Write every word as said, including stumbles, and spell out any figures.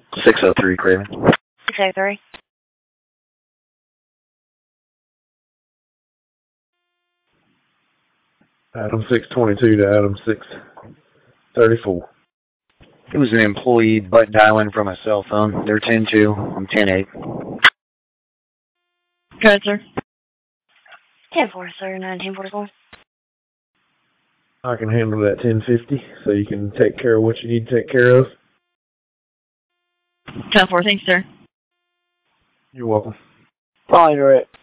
six oh three, Craven. six oh three. Adam six twenty-two to Adam six thirty-four. It was an employee butt dialing from a cell phone. They're ten two. I'm ten eight. Go ahead, sir. ten four, sir. nineteen forty-four. I can handle that ten fifty, so you can take care of what you need to take care of. ten four, thanks, sir. You're welcome. Fine, right.